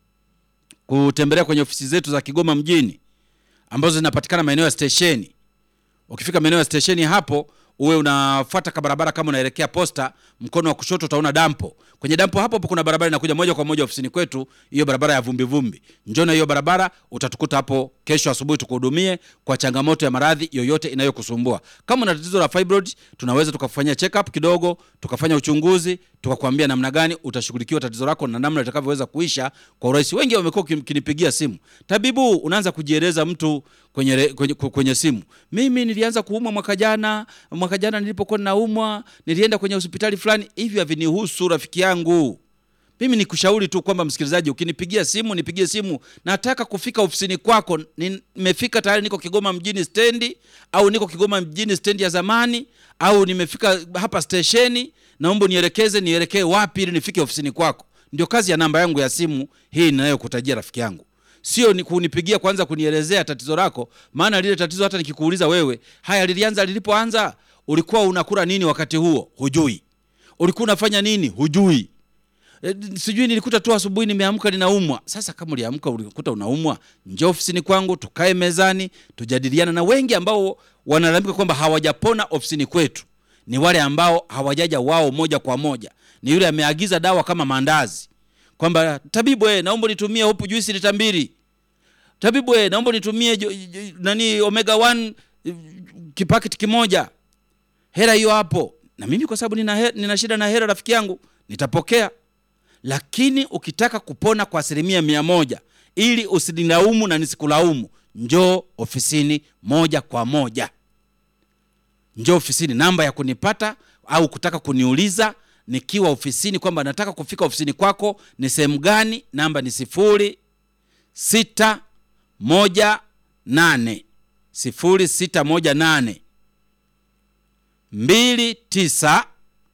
kutembelea kwenye ofisi zetu za Kigoma mjini ambazo zinapatikana maeneo ya stesheni. Ukifika maeneo ya stesheni hapo, uwe unafuata kabarabara kama unaelekea posta, mkono wa kushoto utaona dampo. Kwenye dampo hapo hapo kuna barabara inakuja moja kwa moja ofisini kwetu, hiyo barabara ya vumbi vumbi. Njoo na hiyo barabara, utatukuta hapo kesho asubuhi tukuhudumie kwa changamoto ya maradhi yoyote inayokusumbua. Kama una tatizo la fibroid, tunaweza tukakufanyia check up kidogo, tukafanya uchunguzi, tukakwambia namna gani utashughulikiwa tatizo lako na namna litakavyoweza kuisha kwa urahisi. Wengi wamekuwa kinipigia simu, "Tabibu, unaanza kujieleza mtu kwenye, kwenye kwenye simu. Mimi nilianza kuumwa mwaka jana, mwaka jana nilipokuwa naumwa, nilienda kwenye hospitali fulani." Hivi havinihusu rafiki yangu. Mimi nikushauri tu kwamba msikilizaji, ukinipigia simu, nipigie simu, nataka kufika ofisini kwako, nimefika tayari, niko Kigoma mjini stendi, au niko Kigoma mjini stendi ya zamani, au nimefika hapa stesheni, naomba nielekeze nielekee wapi ili nifike ofisini kwako. Ndio kazi ya namba yangu ya simu hii ninayokutajia rafiki yangu. Sio ni kunipigia kwanza kunielezea tatizo lako, maana lile tatizo hata nikikuuliza wewe, haya lilianza lilipoanza, ulikuwa unakula nini wakati huo? Hujui. Ulikuwa unafanya nini? Hujui. E, sijui nilikuta tu asubuhi nimeamka ninaumwa. Sasa kama uliamka ulikuta unaumwa, njoo ofisini kwangu, tukae mezani, tujadiliana. Na wengi ambao wanalalamika kwamba hawajapona ofisini kwetu ni wale ambao hawajaja wao moja kwa moja. Ni yule ameagiza dawa kama mandazi, kwamba "Tabibu, eh, naomba nitumie hopu juice lita mbili. Tabibu, eh, naomba nitumie nani omega one kipaketi kimoja." Hela hiyo hapo. Na mimi kwa sababu nina nina shida na hela rafiki yangu, nitapokea. Lakini ukitaka kupona kwa asilimia mia moja, ili usinilaumu na nisikulaumu, njoo ofisini moja kwa moja. Njoo ofisini. Namba ya kunipata au kutaka kuniuliza nikiwa ofisini kwamba nataka kufika ofisini kwako ni sehemu gani, namba ni sifuri sita moja nane sifuri sita moja nane mbili tisa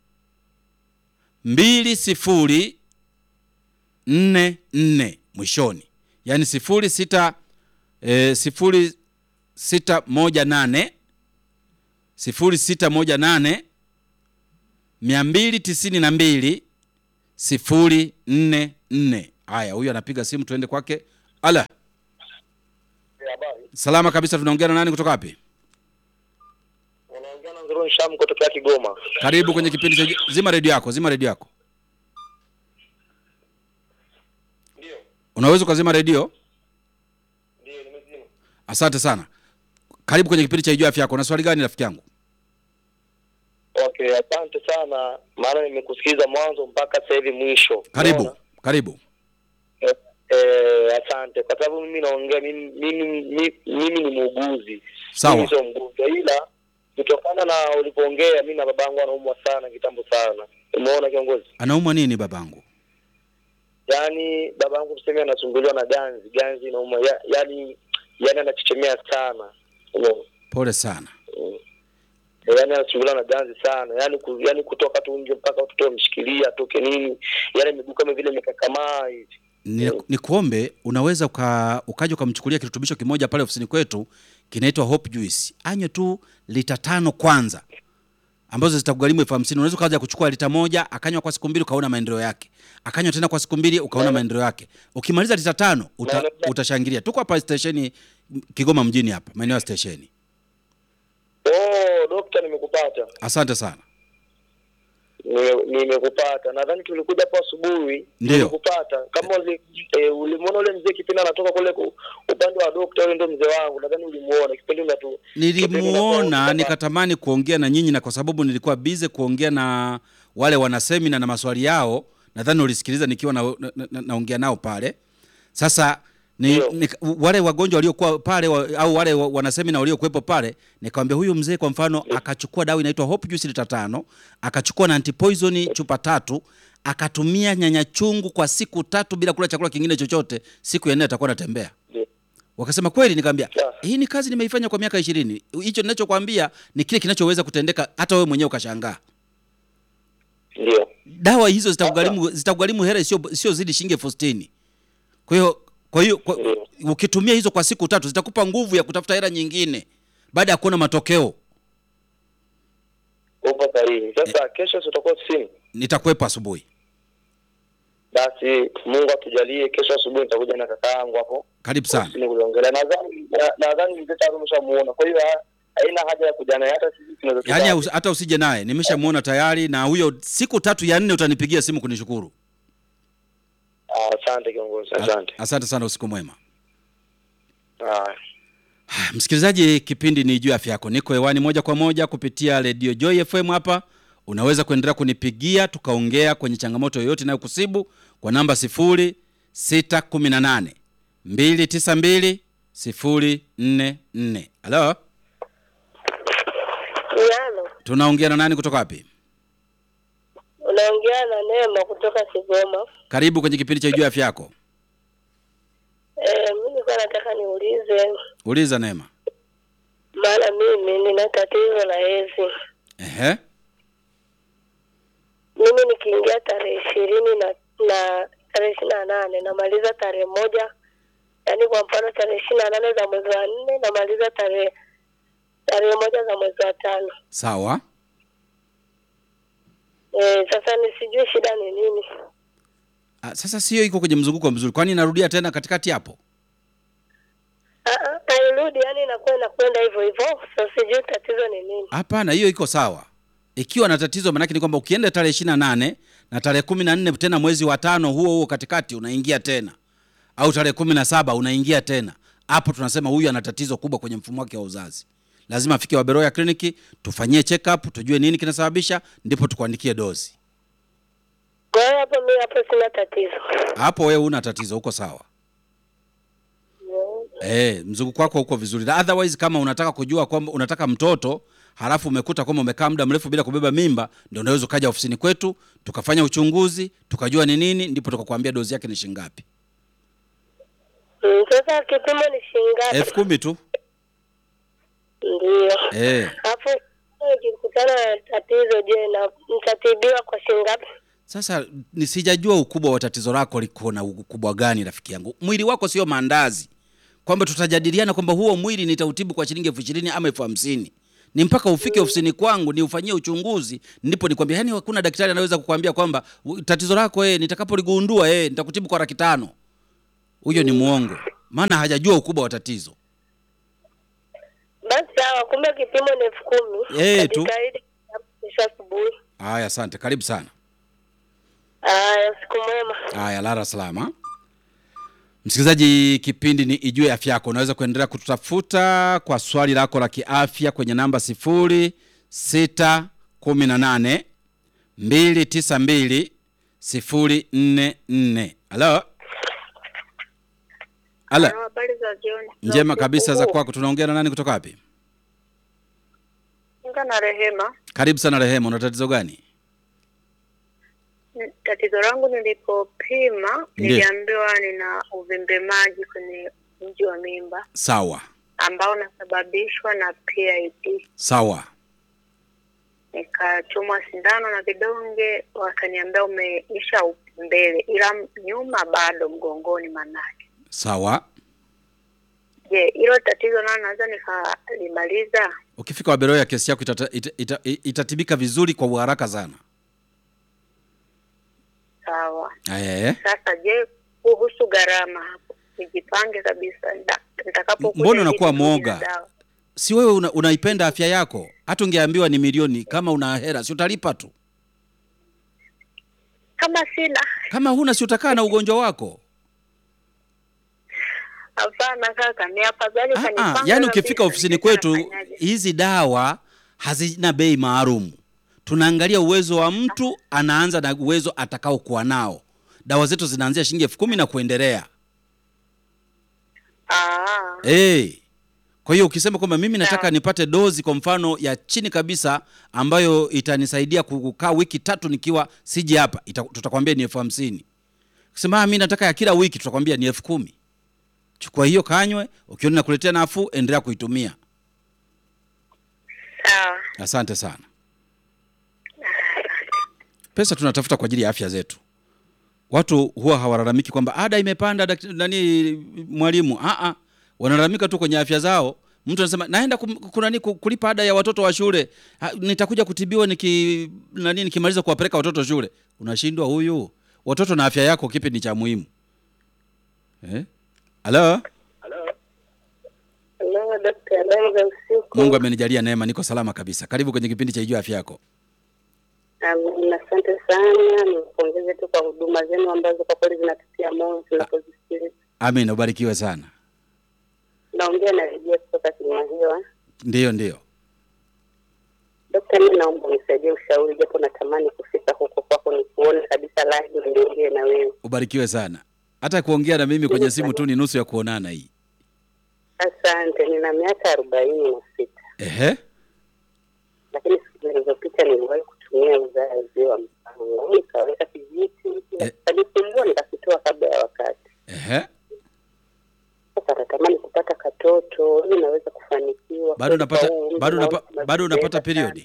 mbili sifuri nne nne mwishoni. Yani sifuri sita e, sifuri sita moja nane sifuri sita moja nane mia mbili tisini na mbili sifuri nne nne. Haya, huyu anapiga simu, tuende kwake. Ala. Salama kabisa, tunaongea na nani kutoka wapi? Unaongea na Nzuruni Sham kutoka Kigoma. Karibu kwenye kipindi cha Zima Radio yako, zima radio yako. Ndio. Unaweza kuzima radio? Ndio, nimezima. Asante sana. Karibu kwenye kipindi cha Ijua Afya Yako. Una swali gani rafiki yangu? Okay, asante sana. Maana nimekusikiza mwanzo mpaka sasa hivi mwisho. Karibu. Unaona? Karibu. Eh, eh, asante. Kwa sababu mimi naongea mimi mimi mimi, mimi ni muuguzi. Sawa. Mimi sio mgonjwa, ila kutokana na ulipoongea mimi na babangu anaumwa sana kitambo sana. Umeona kiongozi? Anaumwa nini babangu? Yaani babangu tuseme anasumbuliwa na ganzi, ganzi inauma. Ya, yaani yaani anachechemea sana. Umeona? Pole sana. Mm. Yaani anasumbuliwa na ganzi sana. Yaani ku, yaani kutoka tu nje mpaka watoto wamshikilia atoke nini. Yaani miguu kama vile imekakamaa hivi. Ni, Mm. ni kuombe unaweza uka, ukaja ukamchukulia kirutubisho kimoja pale ofisini kwetu kinaitwa Hope Juice. Anywe tu lita tano kwanza, ambazo zitakugharimu elfu hamsini. Unaweza kaja kuchukua lita moja, akanywa kwa siku mbili ukaona maendeleo yake. Akanywa tena kwa siku mbili ukaona maendeleo yake. Ukimaliza lita tano uta, utashangilia. Tuko hapa station Kigoma mjini hapa, maeneo ya station. Oh, dokta nimekupata. Asante sana. Nime- Nimekupata. Nadhani tulikuja hapo asubuhi. Ndio. Nimekupata. Kama uli, e, ulimuona ule mzee kipindi anatoka kule ku, upande wa dokta, yule ndio mzee wangu. Nadhani ulimuona kipindi unatu. Nilimuona nikatamani kuongea na nyinyi, na kwa sababu nilikuwa busy kuongea na wale wana semina na maswali yao, nadhani ulisikiliza nikiwa na, na, na, naongea nao pale. Sasa ni, ni, wale wagonjwa waliokuwa pale wa, au wale wa- wana semina waliokuepo pale, nikamwambia huyu mzee kwa mfano akachukua dawa inaitwa Hope Juice lita tano, akachukua na antipoison chupa tatu, akatumia nyanya chungu kwa siku tatu bila kula chakula kingine chochote, siku ya nne atakuwa anatembea. Ndio. Wakasema kweli, nikamwambia Yeah. hii ni kazi nimeifanya kwa miaka ishirini. Hicho ninachokuambia ni kile kinachoweza kutendeka hata wewe mwenyewe ukashangaa. Ndio. Dawa hizo zitakugharimu zitakugharimu hela sio sio zidi shilingi elfu sitini. Kwa hiyo kwa hiyo kwa, Ndio. ukitumia hizo kwa siku tatu zitakupa nguvu ya kutafuta hela nyingine baada ya kuona matokeo. Upo sahihi. Sasa kesho tutakuwa ofisini. Nitakuwepo asubuhi. Basi Mungu atujalie, kesho asubuhi nitakuja na kaka yangu hapo. Karibu sana. Ofisini kuliongelea. Nadhani na- nadhani mzee tayari umeshamuona. Kwa hiyo ha- haina haja ya kuja naye, hata sisi tunaweza. Yaani us- hata usije naye, nimeshamuona tayari, na huyo siku tatu ya nne utanipigia simu kunishukuru. Ah, asante kiongozi. Asante. Asante sana, usiku mwema. Ah. Haya, msikilizaji, kipindi ni Jua Afya Yako. Niko hewani moja kwa moja kupitia Radio Joy F M hapa. Unaweza kuendelea kunipigia tukaongea kwenye changamoto yoyote inayokusibu kwa namba sifuri sita kumi na nane mbili tisa mbili sifuri nne nne. Halo? Yalo, Tunaongea na nani kutoka wapi? unaongea na Neema kutoka Kigoma. Karibu kwenye kipindi cha Jua Afya Yako. Eh, mimi kwa nataka niulize, Uliza Neema. maana mimi nina tatizo la hedhi. Ehe. Mimi nikiingia tarehe ishirini na na tarehe ishirini na nane namaliza tarehe moja, yaani kwa mfano tarehe ishirini na nane za mwezi wa nne namaliza tarehe tarehe moja za mwezi wa tano. Sawa. Eh, sasa nisijui shida ni nini. Ah, sasa sio iko kwenye mzunguko mzuri. Kwani narudia tena katikati hapo? Ah ah, hairudi, yani inakuwa inakwenda hivyo hivyo. Sasa sijui tatizo ni nini. Hapana, hiyo iko sawa. Ikiwa na tatizo maana ni kwamba ukienda tarehe ishirini na nane na tarehe kumi na nne tena mwezi wa tano huo huo katikati unaingia tena, au tarehe kumi na saba unaingia tena, hapo tunasema huyu ana tatizo kubwa kwenye mfumo wake wa uzazi. Lazima afike Waberoya kliniki, tufanyie check up, tujue nini kinasababisha, ndipo tukuandikie dozi. Kwa hiyo hapo mimi hapo sina tatizo. Hapo wewe una tatizo, uko sawa. Eh, mzunguko wako uko vizuri. Na otherwise kama unataka kujua kwamba unataka mtoto, halafu umekuta kwamba umekaa muda mrefu bila kubeba mimba, ndio unaweza kaja ofisini kwetu, tukafanya uchunguzi, tukajua ni nini, ndipo tukakwambia dozi yake ni shilingi ngapi. Mm, sasa kipimo ni shilingi ngapi? elfu kumi tu. Ndio. Eh. Hapo nikikutana na tatizo, je, na mtatibiwa kwa shilingi ngapi? Sasa nisijajua ukubwa wa tatizo lako liko na ukubwa gani rafiki yangu. Mwili wako sio maandazi. Kwamba tutajadiliana kwamba huo mwili nitautibu kwa shilingi elfu ishirini ama elfu hamsini. Ni mpaka ufike ofisini kwangu ni ufanyie uchunguzi ndipo nikwambia. Yaani hakuna daktari anaweza kukwambia kwamba tatizo lako eh nitakapoligundua eh nitakutibu kwa laki tano. Huyo ni muongo. Maana hajajua ukubwa wa tatizo. Basi sawa, kumbe kipimo ni elfu kumi. Eh tu. Kesho asubuhi. Haya, asante. Karibu sana. Haya, siku mwema. Haya, lala salama. Msikilizaji, kipindi ni Ijue Afya Yako. Unaweza kuendelea kututafuta kwa swali lako la kiafya kwenye namba sifuri sita kumi na nane mbili tisa mbili sifuri nne nne. Halo? Halo? Habari za jioni. Njema kabisa za kwako. Tunaongea na nani kutoka wapi? Nga na Rehema. Karibu sana Rehema, una tatizo gani? Tatizo langu nilipopima niliambiwa nina uvimbe maji kwenye mji wa mimba. Sawa. Ambao unasababishwa na P I D. Sawa. Nikachomwa sindano na vidonge, wakaniambia umeisha mbele ila nyuma bado mgongoni manake. Sawa. Je, hilo tatizo nalo naweza nikalimaliza? Ukifika Waberoya kesi yako itata, ita, ita, itatibika vizuri kwa haraka sana. Sawa. Eh. Sasa je, kuhusu gharama hapo nijipange kabisa nitakapokuja. Mbona unakuwa mwoga? Si wewe una, unaipenda afya yako? Hata ungeambiwa ni milioni, kama una hela si utalipa tu. Kama sina. Kama huna si utakaa na ugonjwa wako. Hapana kaka, ni afadhali kanipanga. Yaani ukifika ofisini kwetu hizi dawa hazina bei maalum. Tunaangalia uwezo wa mtu, anaanza na uwezo atakao kuwa nao. Dawa zetu zinaanzia shilingi elfu kumi na kuendelea. Ah. Eh. Hey. Kwa hiyo ukisema kwamba mimi nataka nipate dozi kwa mfano ya chini kabisa ambayo itanisaidia kukaa wiki tatu nikiwa siji hapa, tutakwambia ni elfu hamsini. Ukisema mimi nataka ya kila wiki, tutakwambia ni elfu kumi. Chukua hiyo kanywe, ukiona nakuletea nafuu endelea kuitumia. Sawa. Asante sana. Pesa tunatafuta kwa ajili ya afya zetu. Watu huwa hawalalamiki kwamba ada imepanda nani mwalimu. Ah ah. Wanalalamika tu kwenye afya zao. Mtu anasema naenda kunani kulipa ada ya watoto wa shule. Ha, nitakuja kutibiwa niki nani nikimaliza kuwapeleka watoto shule. Unashindwa huyu. Watoto na afya yako kipi ni cha muhimu? Eh? Halo? Halo. Halo daktari, Mungu amenijalia neema, niko salama kabisa. Karibu kwenye kipindi cha Ijue Afya Yako. Um, asante sana, nipongeze tu kwa huduma zenu ambazo kwa kweli zinatutia moyo tunapozisikiliza. Amen, ubarikiwe sana. Naongea na Rejea kutoka Kilimanjaro. Ndio ndio. Daktari, mimi naomba unisaidie ushauri, japo natamani kufika huko kwako nikuone kabisa live niongee na wewe. Ubarikiwe sana. Hata kuongea na mimi kwenye simu tu ni nusu ya kuonana hii. Asante, nina miaka arobaini na sita. Ehe. Lakini siku zilizopita niliwahi kutumia uzazi wa mpango. Nikaweka kijiti, nikajifungua nikakitoa kabla ya wakati. Ehe. Sasa natamani kupata katoto, ili naweza kufanikiwa. Bado unapata bado unapata bado unapata period?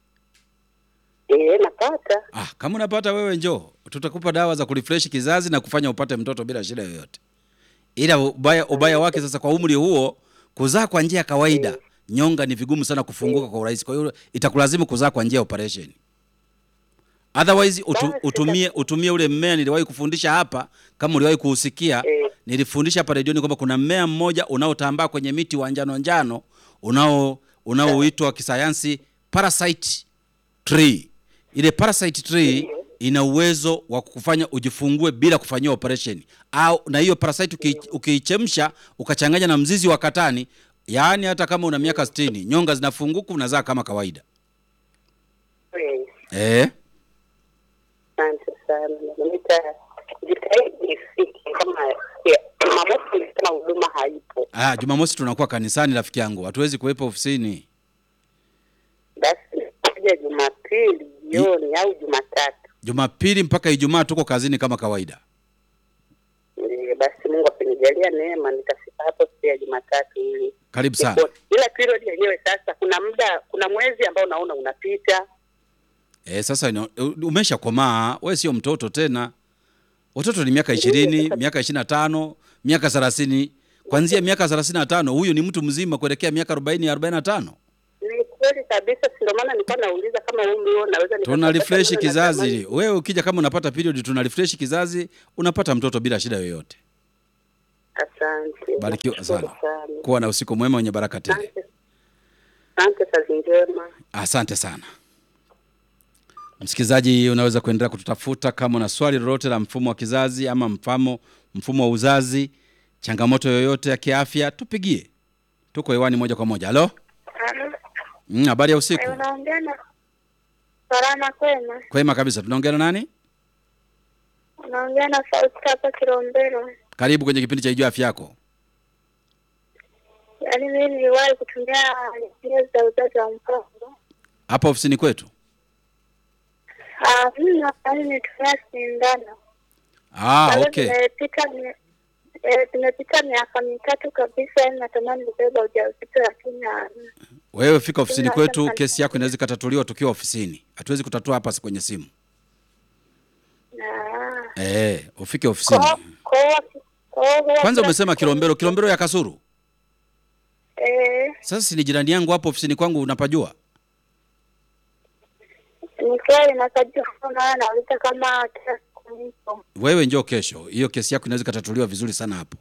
Eh, napata. Ah, kama unapata wewe njoo. Tutakupa dawa za kurefresh kizazi na kufanya upate mtoto bila shida yoyote. Ila ubaya ubaya wake sasa kwa umri huo kuzaa kwa njia ya kawaida, mm. nyonga ni vigumu sana kufunguka kwa urahisi. Kwa hiyo itakulazimu kuzaa kwa njia ya operation. Otherwise utu, utumie utumie ule mmea niliwahi kufundisha hapa, kama uliwahi kuusikia, mm. nilifundisha hapa redioni kwamba kuna mmea mmoja unaotambaa kwenye miti wa njano njano unao unaoitwa kisayansi parasite tree. Ile parasite tree ina uwezo wa kukufanya ujifungue bila kufanyia operation. Au na hiyo parasite ukiichemsha ukachanganya na mzizi wa katani, yaani hata kama una miaka sitini, nyonga zinafunguka unazaa kama kawaida. Mm. Eh? Asante sana. Nitajitahidi nifike kama Jumamosi kama huduma haipo. Ah, Jumamosi tunakuwa kanisani rafiki yangu. Hatuwezi kuwepo ofisini. Basi kuja Jumapili jioni au Jumatatu. Jumapili mpaka Ijumaa tuko kazini kama kawaida. Ndiyo, basi Mungu akinijalia neema nitafika hapo siku ya Jumatatu ili. Karibu sana. Ila period yenyewe sasa kuna muda kuna mwezi ambao naona unapita. Eh, sasa umeshakomaa, wewe sio mtoto tena. Watoto ni miaka ishirini, miaka ishirini na tano, miaka thelathini. Kuanzia miaka thelathini na tano huyu ni mtu mzima kuelekea miaka arobaini arobaini na tano. Ni kweli kabisa, ndio maana nilikuwa nauliza kama umri huo naweza nikapata. Tuna refresh kama kizazi. natamani. Wewe ukija kama unapata period, tuna refresh kizazi, unapata mtoto bila shida yoyote. Asante. Barikiwa Nashukuru sana. sana. Kuwa na usiku mwema wenye baraka tele. Asante. Asante kazi njema. Asante sana. Msikilizaji, unaweza kuendelea kututafuta kama una swali lolote la mfumo wa kizazi ama mfamo mfumo wa uzazi, changamoto yoyote ya kiafya, tupigie. Tuko hewani moja kwa moja. Halo? Halo. Mm, habari ya usiku. Unaongea na Salama kwema. Kwema kabisa. Tunaongea na nani? Unaongea na Sauti hapa Kilombero. Karibu kwenye kipindi cha Ijua Afya Yako. Yaani mimi niliwahi kutumia njia za uzazi wa mpango. Hapa ofisini kwetu. Ah, mimi nafanya nitumia sindano. Ah, okay. Nimepita eh tumepita miaka mitatu kabisa, yaani natamani kubeba ujauzito lakini hamna. Wewe fika ofisini kwetu, kesi yako inaweza kutatuliwa tukiwa ofisini. Hatuwezi kutatua hapa kwenye simu. Ah. Eh, ufike ofisini. Kwa kwa kwa Kwanza umesema Kilombero, Kilombero ya Kasuru. Eh, Sasa si ni jirani yangu hapo ofisini kwangu, unapajua? ni kweli nakajua na nauliza kama kila siku nipo. Wewe njoo kesho. Hiyo kesi yako inaweza kutatuliwa vizuri sana hapo.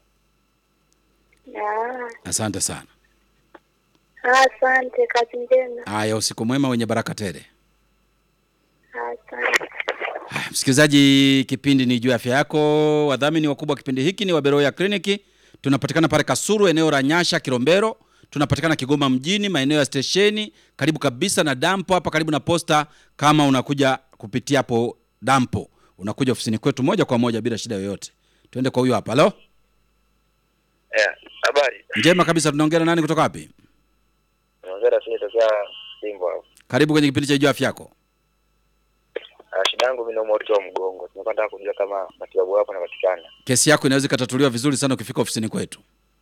Ah. Asante sana. Asante, kazi njema. Haya, usiku mwema wenye baraka tele. Asante. Haya, msikilizaji, kipindi ni Ijua Afya Yako. Wadhamini wakubwa kipindi hiki ni Waberoya Kliniki. Tunapatikana pale Kasuru, eneo la Nyasha, Kilombero. Tunapatikana Kigoma mjini, maeneo ya stesheni, karibu kabisa na dampo hapa, karibu na posta. Kama unakuja kupitia hapo dampo, unakuja ofisini kwetu moja kwa moja bila shida yoyote. Twende kwa huyo hapa. Halo? Eh, habari. Njema kabisa. Tunaongea na nani kutoka wapi? Naongea na sisi sasa Simba. Karibu kwenye kipindi cha Ijua Afya Yako. Ah, shida yangu mimi naumwa uti wa mgongo. Tunataka kujua kama matibabu hapo yanapatikana. Kesi yako inaweza kutatuliwa vizuri sana ukifika ofisini kwetu.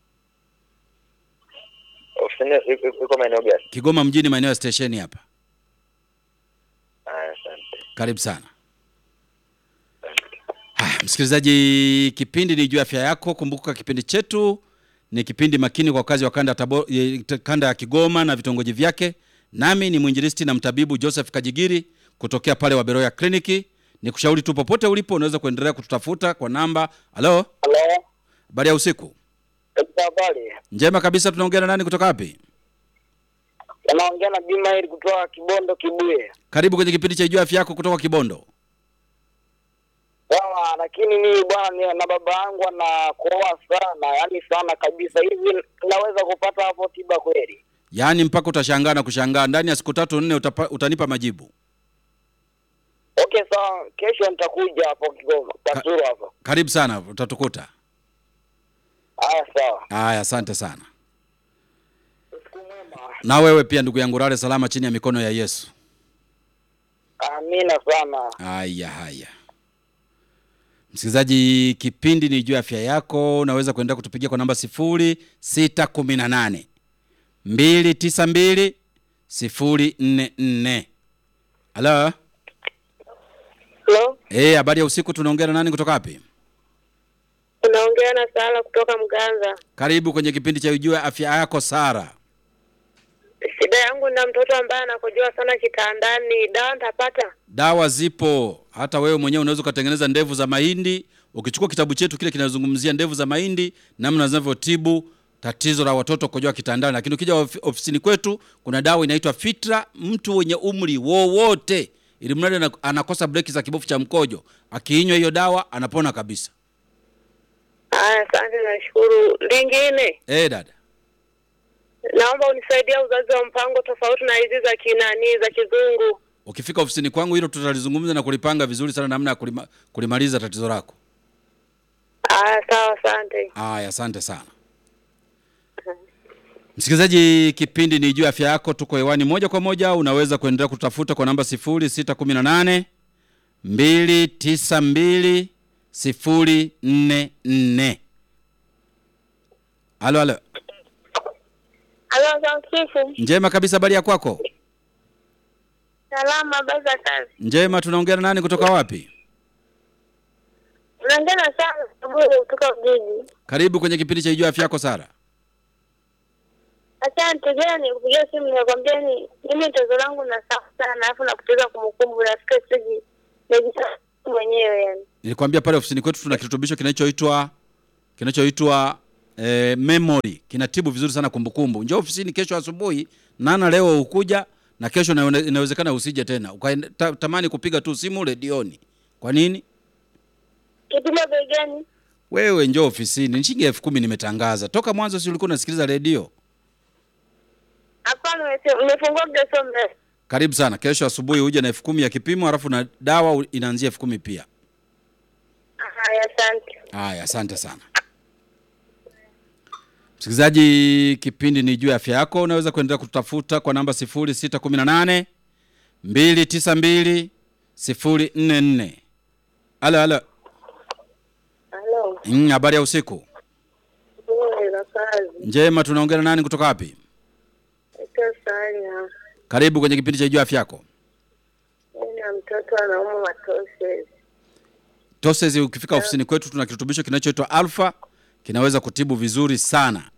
Ofisini iko- iko maeneo gani? Kigoma mjini, maeneo ya stesheni hapa. Ah, asante. Karibu sana. Haya, msikilizaji, kipindi ni Ijua Afya Yako. Kumbuka kipindi chetu ni kipindi makini kwa kazi wa kanda tabo, kanda ya Kigoma na vitongoji vyake. Nami ni mwinjilisti na mtabibu Joseph Kajigiri kutokea pale Waberoya Kliniki. Nikushauri tu popote ulipo unaweza kuendelea kututafuta kwa namba. Halo? Halo. Habari ya usiku. Habari. Njema kabisa. Tunaongea na nani kutoka wapi? Naongea na Bima ili kutoka Kibondo Kibuye. Karibu kwenye kipindi cha Ijua Afya Yako kutoka Kibondo. Sawa, lakini mimi bwana na baba yangu anakoa sana, yani sana kabisa. Hivi naweza kupata hapo tiba kweli? Yaani mpaka utashangaa na kushangaa, ndani ya siku tatu nne utapa, utanipa majibu. Okay, sawa, kesho nitakuja hapo Kigoma, Kasuru hapo. Karibu sana, utatukuta. Haya, sawa. Haya, asante sana. Na wewe pia ndugu yangu, lale salama chini ya mikono ya Yesu. Amina sana. Haya haya. Msikilizaji, kipindi ni Ijua Afya Yako. Unaweza kuendelea kutupigia kwa namba sifuri sita kumi na nane mbili tisa mbili sifuri nne nne. Halo? Hello? Eh, habari ya usiku. Tunaongea na nani kutoka wapi? Unaongea na Sala kutoka Mganza. Karibu kwenye kipindi cha Ijua Afya Yako, Sara. Shida yangu na mtoto ambaye anakojoa sana kitandani. Dawa nitapata? Dawa zipo. Hata wewe mwenyewe unaweza kutengeneza ndevu za mahindi. Ukichukua kitabu chetu kile kinazungumzia ndevu za mahindi, namna zinavyotibu tatizo la watoto kukojoa kitandani. Lakini ukija of, ofisini kwetu kuna dawa inaitwa Fitra. Mtu wenye umri wowote, ili mradi anakosa breki za kibofu cha mkojo, akiinywa hiyo dawa anapona kabisa. Haya, asante, nashukuru. Lingine, Eh, dada. naomba unisaidie uzazi wa mpango tofauti na hizi za kinani za kizungu. Ukifika ofisini kwangu hilo tutalizungumza na kulipanga vizuri sana, namna ya kulima, kulimaliza tatizo lako. Haya, sawa, asante. Haya, asante sana. Msikilizaji, kipindi ni Ijua Afya Yako, tuko hewani moja kwa moja. Unaweza kuendelea kutafuta kwa namba sifuri sita kumi na nane mbili tisa mbili sifuri nne nne. Halo halo. Halo, Zankifu. Njema kabisa, habari ya kwako? Salama, habari za kazi? Njema. Tunaongea na nani kutoka wapi? Unaongea na Sara, kutoka Ujiji. Karibu kwenye kipindi cha Ijua Afya Yako, Sara. Asante gani kupigia simu nakwambia ni mimi tatizo langu na sana alafu nakupeza kumkumbu nafika siji najisahau mwenyewe yani. Nilikwambia pale ofisini kwetu tuna kirutubisho kinachoitwa kinachoitwa eh, memory. Kinatibu vizuri sana kumbukumbu. Njoo ofisini kesho asubuhi, nana leo ukuja na kesho na inawezekana usije tena. Ukatamani kupiga tu simu redioni. Kwa nini? Kipimo bei gani? Wewe njoo ofisini. Ni shilingi elfu kumi nimetangaza. Toka mwanzo si ulikuwa unasikiliza redio? Hapana, umefungua mdomo. Karibu sana. Kesho asubuhi uje na elfu kumi ya kipimo alafu na dawa inaanzia elfu kumi pia. Haya, asante. Haya, asante sana. Msikilizaji, kipindi ni juu ya afya yako. Unaweza kuendelea kutafuta kwa namba sifuri sita one nane mbili tisa mbili sifuri nne nne. Halo halo. Halo. Mm, habari ya usiku. Ndio, na kazi. Njema, tunaongea na nani kutoka wapi? Sana. Karibu kwenye kipindi cha juu ya afya yako. Nina mtoto anaumwa matoses. Toses ukifika ofisini kwetu tuna kirutubisho kinachoitwa Alpha, kinaweza kutibu vizuri sana.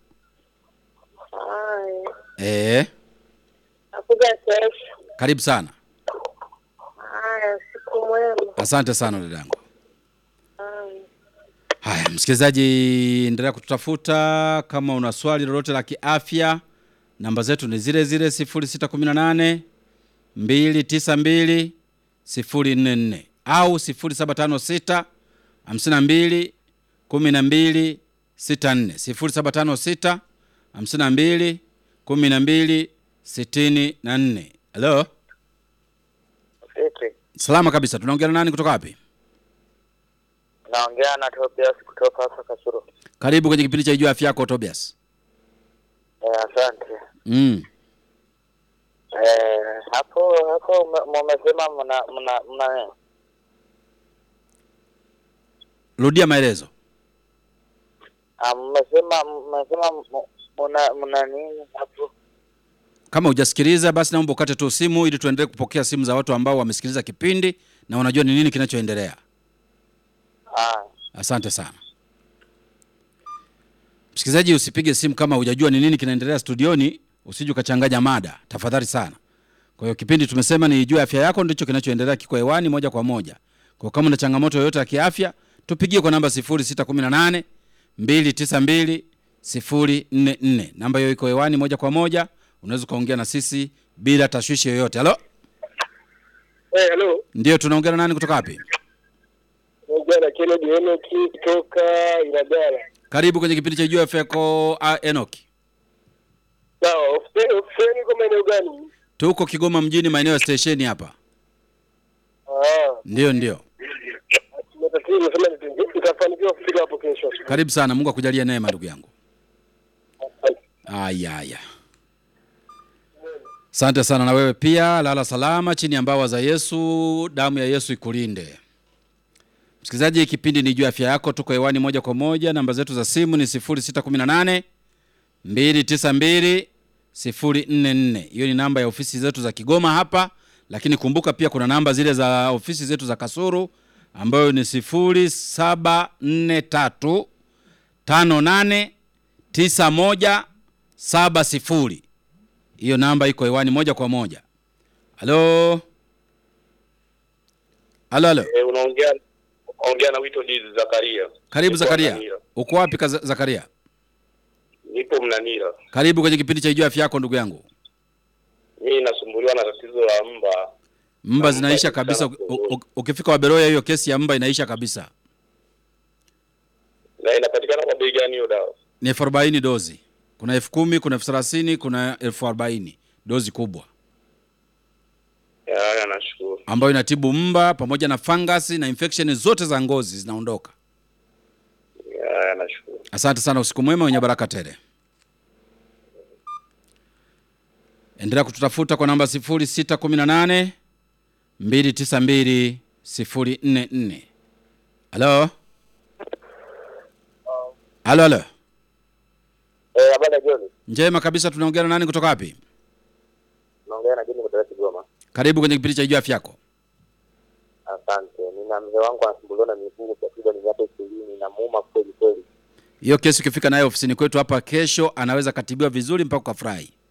Haya. Eh. Nakuja kesho. Karibu sana. Haya, siku mwema. Asante sana dadangu. Haya. Haya, msikilizaji, endelea kututafuta kama una swali lolote la kiafya. Namba zetu ni zile zile sifuri sita one nane mbili tisa mbili sifuri nne nne au sifuri saba tano sita hamsini na mbili kumi na mbili sita nne sifuri saba tano sita hamsini na mbili kumi na mbili sitini na nne. Hello? Vipi? Salama kabisa. Tunaongea na nani kutoka wapi? Naongea na Tobias kutoka hapa Kasuru. Karibu kwenye kipindi cha juu afya yako Tobias. Eh, asante. Mm. Eh, hapo hapo mmesema mna mna mna Rudia maelezo. Ah, mmesema mmesema mna mna nini hapo? Kama hujasikiliza basi naomba ukate tu simu ili tuendelee kupokea simu za watu ambao wamesikiliza kipindi na wanajua ni nini kinachoendelea. Ah. Asante sana. Msikilizaji, usipige simu kama hujajua ni nini kinaendelea studioni, usije ukachanganya mada, tafadhali sana. Kwa hiyo kipindi tumesema ni juu afya yako ndicho kinachoendelea kiko hewani moja kwa moja. Kwa kama una changamoto yoyote ya kiafya, tupigie kwa namba sifuri sita one nane mbili tisa mbili sifuri nne nne. Namba hiyo iko hewani moja kwa moja, unaweza kaongea na sisi bila tashwishi yoyote. Halo? Eh, hello. Ndio, tunaongea na nani kutoka wapi? Naongea na Kennedy Enoki kutoka Ilagala. Karibu kwenye kipindi cha juu afya yako uh, Enoki. Sawa, ofisini kwa maeneo gani? Tuko Kigoma mjini maeneo ya station hapa. Ah. Ndio ndio. Matatizo nasema nitafanikiwa kufika hapo kesho. Karibu sana, Mungu akujalie neema ndugu yangu. Aya aya. Asante sana na wewe pia, lala salama chini ya mbawa za Yesu, damu ya Yesu ikulinde. Msikilizaji, kipindi ni juu afya yako, tuko hewani moja kwa moja. Namba zetu za simu ni sifuri sita one nane mbili tisa mbili sifuri nne nne. Hiyo ni namba ya ofisi zetu za Kigoma hapa, lakini kumbuka pia kuna namba zile za ofisi zetu za Kasuru ambayo ni sifuri saba nne tatu tano nane tisa moja saba sifuri. Hiyo namba iko hewani moja kwa moja. Halo? Halo halo. Eh, unaongea ongea na Wito Diz Zakaria. Karibu Zakaria. Uko wapi Zakaria? Nipo Mnanira. Karibu kwenye kipindi cha Ijua Afya Yako ndugu yangu. Mimi nasumbuliwa na tatizo la mba. Mba zinaisha kabisa. Ukifika Waberoya hiyo kesi ya mba inaisha kabisa. Na inapatikana kwa bei gani hiyo dawa? Ni elfu arobaini dozi. Kuna elfu kumi, kuna elfu thelathini, kuna elfu arobaini. Dozi kubwa. Ya, ya nashukuru. Ambayo inatibu mba pamoja na fangasi na infection zote za ngozi zinaondoka. Ya, ya nashukuru. Asante sana, usiku mwema wenye baraka tele. Endelea kututafuta kwa namba sifuri sita one nane mbili tisa mbili sifuri nne nne. Halo? Halo halo. Eh, habari jioni. Njema kabisa, tunaongea na nani kutoka wapi? Naongea na Jini kutoka Kigoma. Karibu kwenye kipindi cha Ijua Afya Yako. Asante. Nina mzee wangu anasumbuliwa na miguu kwa sababu ni miaka ishirini na muuma kweli kweli. Hiyo kesi ukifika nayo ofisini kwetu hapa kesho anaweza katibiwa vizuri mpaka ukafurahi.